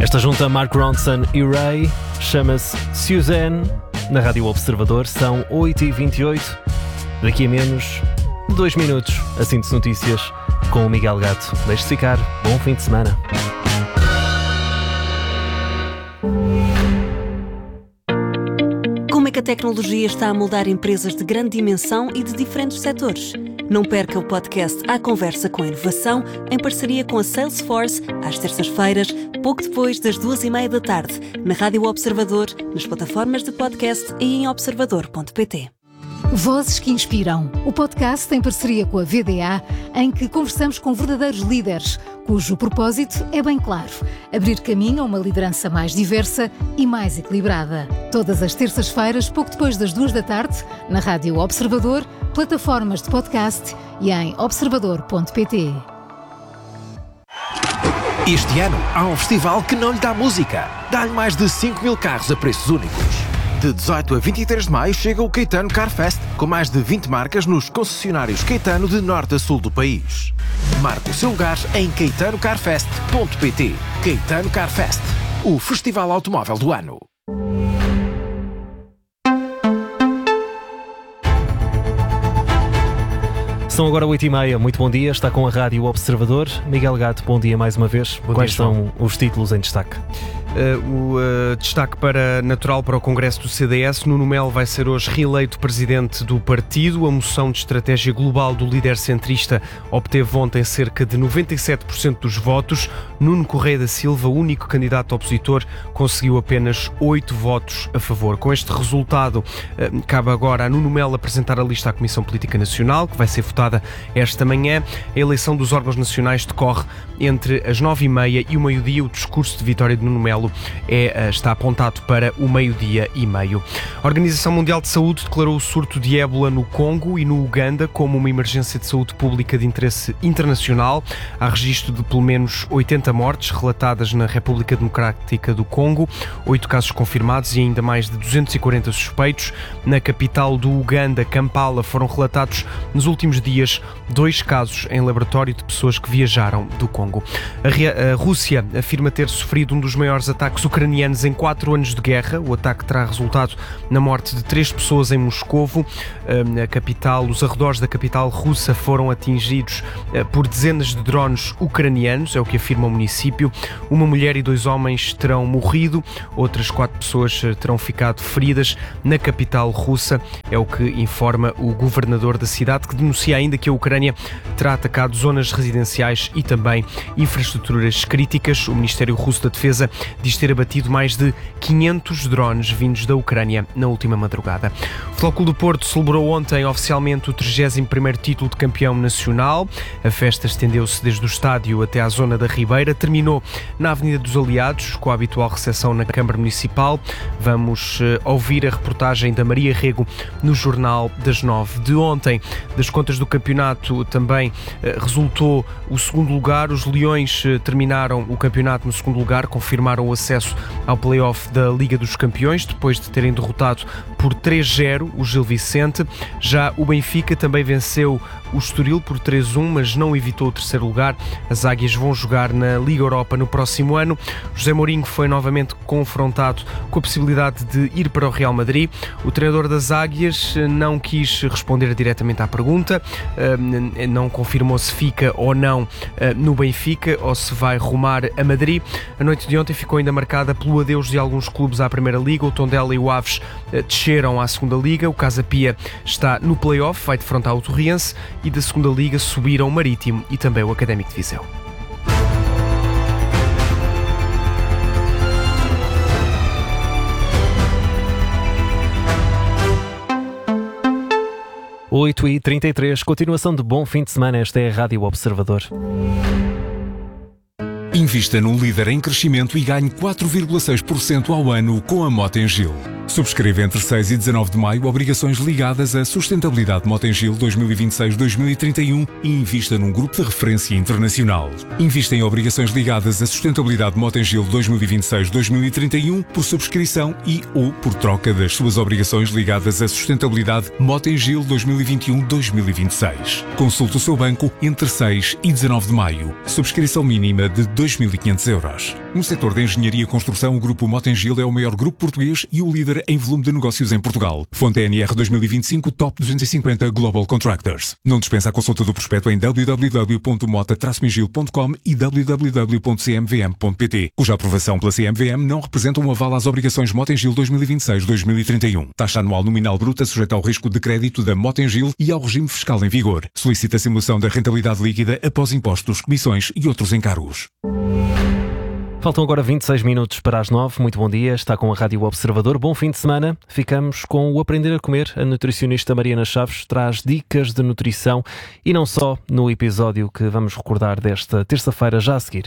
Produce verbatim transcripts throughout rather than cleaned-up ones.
Esta junta Mark Ronson e Ray chama-se Suzanne. Na Rádio Observador são oito e vinte e oito. Daqui a menos dois minutos, a síntese notícias com o Miguel Gato. Deixe-se ficar. Bom fim de semana. Como é que a tecnologia está a moldar empresas de grande dimensão e de diferentes setores? Não perca o podcast À Conversa com a Inovação, em parceria com a Salesforce, às terças-feiras, pouco depois das duas e meia da tarde, na Rádio Observador, nas plataformas de podcast e em observador ponto pt. Vozes que Inspiram, o podcast em parceria com a V D A, em que conversamos com verdadeiros líderes, cujo propósito é bem claro: abrir caminho a uma liderança mais diversa e mais equilibrada. Todas as terças-feiras, pouco depois das duas da tarde, na Rádio Observador, plataformas de podcast e em observador ponto pt. Este ano há um festival que não lhe dá música. Dá-lhe mais de cinco mil carros a preços únicos. De dezoito a vinte e três de maio chega o Caetano Car Fest, com mais de vinte marcas nos concessionários Caetano de norte a sul do país. Marque o seu lugar em caetano car fest ponto pt. Caetano Car Fest, o festival automóvel do ano. São agora oito e meia. Muito bom dia. Está com a Rádio Observador. Miguel Gato, bom dia mais uma vez. Bom Quais dia, são os títulos em destaque? Uh, o uh, destaque para, natural para o Congresso do C D S. Nuno Melo vai ser hoje reeleito presidente do partido. A moção de estratégia global do líder centrista obteve ontem cerca de noventa e sete por cento dos votos. Nuno Correia da Silva, único candidato opositor, conseguiu apenas oito votos a favor. Com este resultado, uh, cabe agora a Nuno Melo apresentar a lista à Comissão Política Nacional, que vai ser votada esta manhã. A eleição dos órgãos nacionais decorre entre as nove e meia e o meio-dia. O discurso de vitória de Nuno Melo É, está apontado para o meio-dia e meio. A Organização Mundial de Saúde declarou o surto de ébola no Congo e no Uganda como uma emergência de saúde pública de interesse internacional. Há registro de pelo menos oitenta mortes relatadas na República Democrática do Congo, oito casos confirmados e ainda mais de duzentos e quarenta suspeitos. Na capital do Uganda, Kampala, foram relatados nos últimos dias dois casos em laboratório de pessoas que viajaram do Congo. A, Ria- a Rússia afirma ter sofrido um dos maiores ataques ucranianos em quatro anos de guerra. O ataque terá resultado na morte de três pessoas em Moscovo. A capital, os arredores da capital russa foram atingidos por dezenas de drones ucranianos, é o que afirma o município. Uma mulher e dois homens terão morrido, outras quatro pessoas terão ficado feridas na capital russa, é o que informa o governador da cidade, que denuncia ainda que a Ucrânia terá atacado zonas residenciais e também infraestruturas críticas. O Ministério Russo da Defesa diz ter abatido mais de quinhentos drones vindos da Ucrânia na última madrugada. O Futebol Clube do Porto celebrou ontem oficialmente o trigésimo primeiro título de campeão nacional. A festa estendeu-se desde o estádio até à zona da Ribeira. Terminou na Avenida dos Aliados, com a habitual recepção na Câmara Municipal. Vamos uh, ouvir a reportagem da Maria Rego no Jornal das Nove de ontem. Das contas do campeonato também uh, resultou o segundo lugar. Os Leões uh, terminaram o campeonato no segundo lugar, confirmaram o acesso ao play-off da Liga dos Campeões, depois de terem derrotado por três a zero o Gil Vicente. Já o Benfica também venceu o Estoril por três a um, mas não evitou o terceiro lugar. As Águias vão jogar na Liga Europa no próximo ano. José Mourinho foi novamente confrontado com a possibilidade de ir para o Real Madrid. O treinador das Águias não quis responder diretamente à pergunta, não confirmou se fica ou não no Benfica ou se vai rumar a Madrid. A noite de ontem ficou ainda marcada pelo adeus de alguns clubes à Primeira Liga. O Tondela e o Aves desceram à Segunda Liga. O Casa Pia está no play-off, vai defrontar o Torriense, e da Segunda Liga subiram o Marítimo e também o Académico de Viseu. oito e trinta e três, continuação de bom fim de semana. Esta é a Rádio Observador. Invista num líder em crescimento e ganhe quatro vírgula seis por cento ao ano com a Motengil. Subscreva entre seis e dezanove de maio obrigações ligadas à sustentabilidade Motengil dois mil e vinte e seis a dois mil e trinta e um e invista num grupo de referência internacional. Invista em obrigações ligadas à sustentabilidade Motengil dois mil e vinte e seis a dois mil e trinta e um por subscrição e ou por troca das suas obrigações ligadas à sustentabilidade Motengil dois mil e vinte e um a dois mil e vinte e seis. Consulte o seu banco entre seis e dezanove de maio. Subscrição mínima de dois mil e quinhentos euros. No setor da engenharia e construção, o Grupo Motengil é o maior grupo português e o líder em volume de negócios em Portugal. Fonte N R dois mil e vinte e cinco Top duzentos e cinquenta Global Contractors. Não dispensa a consulta do prospecto em w w w ponto mota traço mingil ponto com e w w w ponto c m v m ponto p t, cuja aprovação pela C M V M não representa um aval às obrigações Motengil dois mil e vinte e seis a dois mil e trinta e um. Taxa anual nominal bruta sujeita ao risco de crédito da Motengil e ao regime fiscal em vigor. Solicita a simulação da rentabilidade líquida após impostos, comissões e outros encargos. Faltam agora vinte e seis minutos para as nove. Muito bom dia, está com a Rádio Observador. Bom fim de semana. Ficamos com o Aprender a Comer. A nutricionista Mariana Chaves traz dicas de nutrição e não só no episódio que vamos recordar desta terça-feira já a seguir.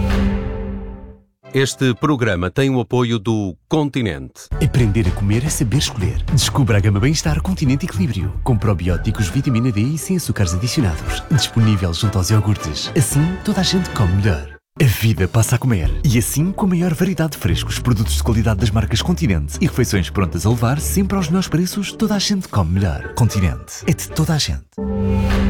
Este programa tem o apoio do Continente. Aprender a comer é saber escolher. Descubra a gama Bem-Estar Continente Equilíbrio, com probióticos, vitamina D e sem açúcares adicionados. Disponível junto aos iogurtes. Assim, toda a gente come melhor. A vida passa a comer. E assim, com a maior variedade de frescos, produtos de qualidade das marcas Continente e refeições prontas a levar sempre aos melhores preços, toda a gente come melhor. Continente. É de toda a gente.